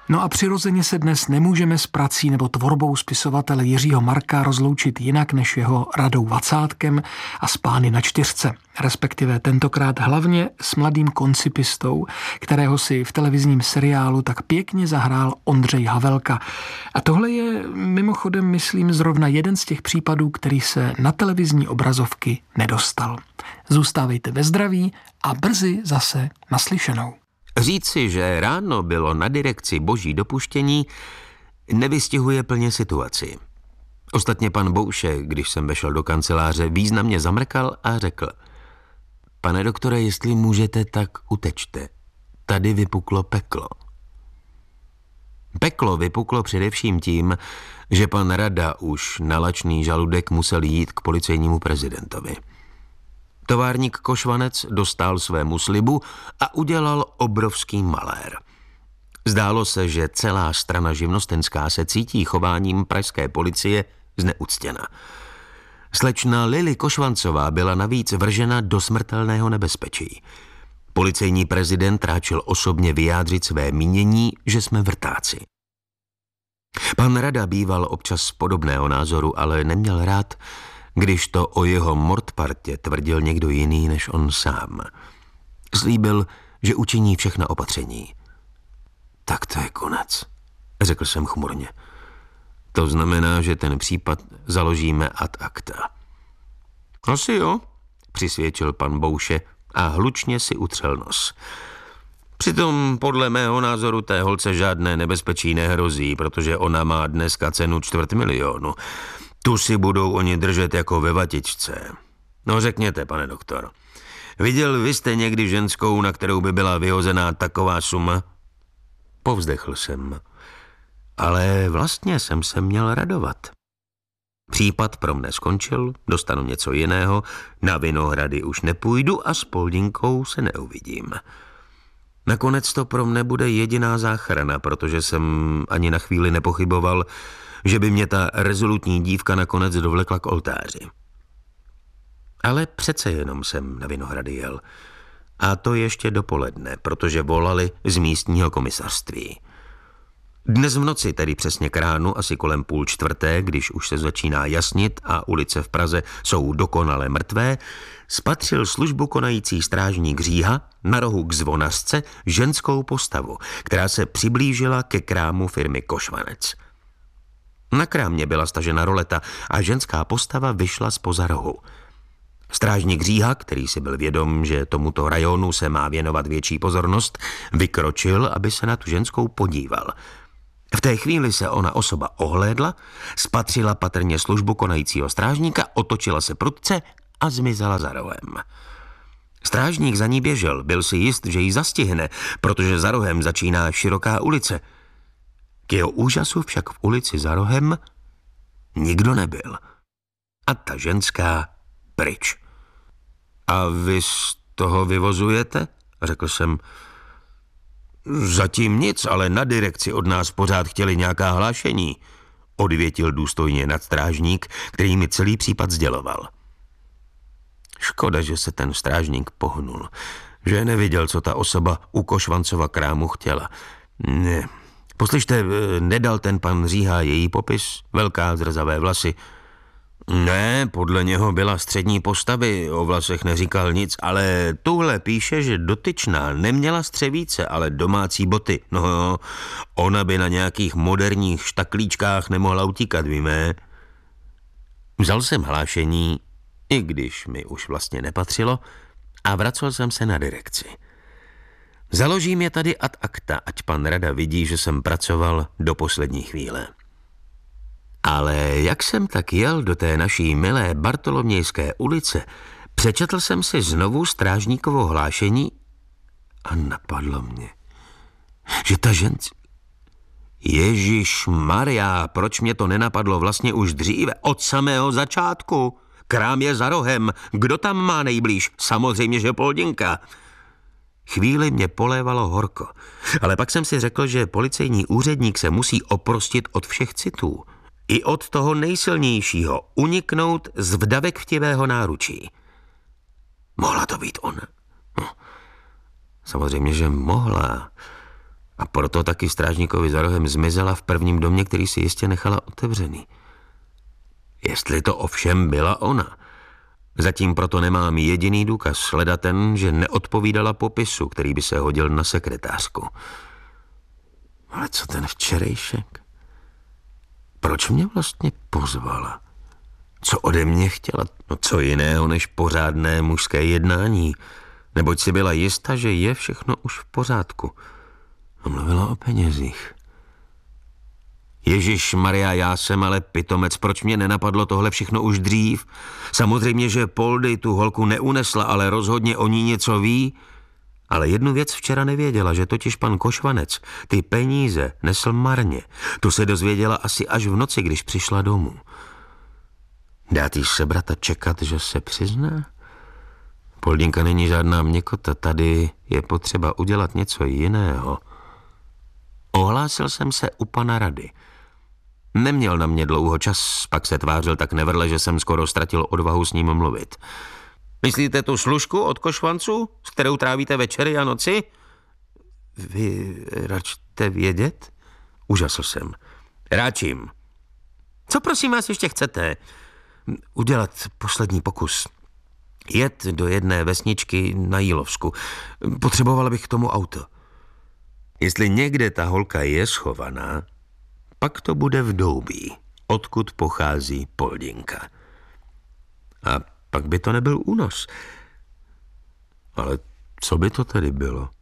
No a přirozeně se dnes nemůžeme s prací nebo tvorbou spisovatele Jiřího Marka rozloučit jinak než jeho Radou Vacátkem a s Pány na čtyřce, respektive tentokrát hlavně s mladým koncipistou, kterého si v televizním seriálu tak pěkně zahrál Ondřej Havelka. A tohle je mimochodem, myslím, zrovna jeden z těch případů, který se na televizní obrazovky nedostal. Zůstávejte ve zdraví a brzy zase naslyšenou. Říci, že ráno bylo na direkci boží dopuštění, nevystihuje plně situaci. Ostatně pan Bouše, když jsem vešel do kanceláře, významně zamrkal a řekl: Pane doktore, jestli můžete, tak utečte. Tady vypuklo peklo. Peklo vypuklo především tím, že pan Rada už na lačný žaludek musel jít k policejnímu prezidentovi. Továrník Košvanec dostál svému slibu a udělal obrovský malér. Zdálo se, že celá strana živnostenská se cítí chováním pražské policie zneuctěna. Slečna Lily Košvancová byla navíc vržena do smrtelného nebezpečí. Policejní prezident ráčil osobně vyjádřit své mínění, že jsme vrtáci. Pan Rada býval občas podobného názoru, ale neměl rád, když to o jeho mordpartě tvrdil někdo jiný než on sám. Slíbil, že učiní všechna opatření. Tak to je konec, řekl jsem chmurně. To znamená, že ten případ založíme ad acta. Asi jo, přisvědčil pan Bouše a hlučně si utřel nos. Přitom podle mého názoru té holce žádné nebezpečí nehrozí, protože ona má dneska cenu 250 000. Tu si budou oni držet jako ve vatičce. No řekněte, pane doktor, viděl vy jste někdy ženskou, na kterou by byla vyhozená taková suma? Povzdechl jsem. Ale vlastně jsem se měl radovat. Případ pro mne skončil, dostanu něco jiného, na Vinohrady už nepůjdu a s Poldinkou se neuvidím. Nakonec to pro mne bude jediná záchrana, protože jsem ani na chvíli nepochyboval, že by mě ta rezolutní dívka nakonec dovlekla k oltáři. Ale přece jenom jsem na Vinohrady jel. A to ještě dopoledne, protože volali z místního komisařství. Dnes v noci, tedy přesně k ránu, asi kolem 3:30, když už se začíná jasnit a ulice v Praze jsou dokonale mrtvé, spatřil službu konající strážník Říha na rohu k Zvonařce ženskou postavu, která se přiblížila ke krámu firmy Košvanec. Na krámě byla stažena roleta a ženská postava vyšla zpoza rohu. Strážník Říha, který si byl vědom, že tomuto rajonu se má věnovat větší pozornost, vykročil, aby se na tu ženskou podíval. V té chvíli se ona osoba ohlédla, spatřila patrně službu konajícího strážníka, otočila se prudce a zmizela za rohem. Strážník za ní běžel, byl si jist, že ji zastihne, protože za rohem začíná široká ulice. K jeho úžasu však v ulici za rohem nikdo nebyl. A ta ženská pryč. A vy z toho vyvozujete? Řekl jsem. Zatím nic, ale na direkci od nás pořád chtěli nějaká hlášení, odvětil důstojně nadstrážník, který mi celý případ sděloval. Škoda, že se ten strážník pohnul, že neviděl, co ta osoba u Košvancova krámu chtěla. Ne. Poslyšte, nedal ten pan Říha její popis? Velká zrzavé vlasy. Ne, podle něho byla střední postavy, o vlasech neříkal nic, ale tuhle píše, že dotyčná neměla střevíce, ale domácí boty. No, ona by na nějakých moderních štaklíčkách nemohla utíkat, víme. Vzal jsem hlášení, i když mi už vlastně nepatřilo, a vracel jsem se na direkci. Založím je tady ad acta, ať pan Rada vidí, že jsem pracoval do poslední chvíle. Ale jak jsem tak jel do té naší milé Bartolomějské ulice, přečetl jsem si znovu strážníkovo hlášení a napadlo mě, že ta Ježišmarja, proč mě to nenapadlo vlastně už dříve, od samého začátku? Krám je za rohem, kdo tam má nejblíž? Samozřejmě, že Poldinka. Chvíli mě polévalo horko, ale pak jsem si řekl, že policejní úředník se musí oprostit od všech citů. I od toho nejsilnějšího, uniknout z vdavek chtivého náručí. Mohla to být ona? No, samozřejmě, že mohla. A proto taky strážníkovi za rohem zmizela v prvním domě, který si jistě nechala otevřený. Jestli to ovšem byla ona. Zatím proto nemám jediný důkaz, leda ten, že neodpovídala popisu, který by se hodil na sekretářku. Ale co ten včerejšek? Proč mě vlastně pozvala? Co ode mě chtěla? No co jiného než pořádné mužské jednání. Neboť si byla jista, že je všechno už v pořádku. A mluvila o penězích. Ježišmarja, já jsem ale pitomec, proč mě nenapadlo tohle všechno už dřív? Samozřejmě, že Poldy tu holku neunesla, ale rozhodně o ní něco ví. Ale jednu věc včera nevěděla, že totiž pan Košvanec ty peníze nesl marně. To se dozvěděla asi až v noci, když přišla domů. Dát jí sebrat a čekat, že se přizná? Poldinka není žádná měkota, tady je potřeba udělat něco jiného. Ohlásil jsem se u pana Rady. Neměl na mě dlouho čas, pak se tvářil tak nevrle, že jsem skoro ztratil odvahu s ním mluvit. Myslíte tu služku od Košvanců, s kterou trávíte večery a noci? Vy račte vědět? Užasl jsem. Ráčím. Co prosím vás ještě chcete? Udělat poslední pokus. Jet do jedné vesničky na Jílovsku. Potřeboval bych k tomu auto. Jestli někde ta holka je schovaná, pak to bude v Doubí, odkud pochází Poldinka. A pak by to nebyl únos. Ale co by to tedy bylo?